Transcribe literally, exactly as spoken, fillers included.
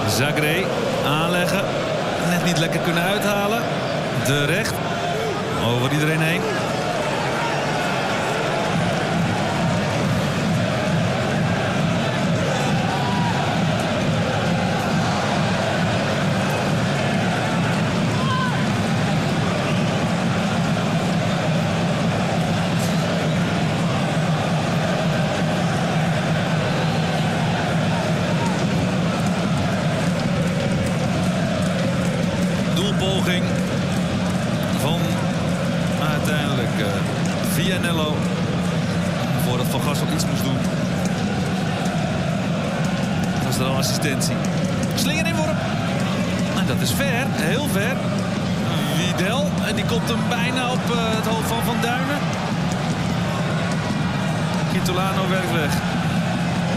Zagré aanleggen. Net niet lekker kunnen uithalen. De recht. Over iedereen heen. Doelpoging van uiteindelijk uh, Vianello. Voordat Van Gassel iets moest doen. Was er al assistentie. Slinger inworp. En dat is ver, heel ver. Wiedel. En die komt hem bijna op uh, het hoofd van Van Duinen. Kitolano werkt weg.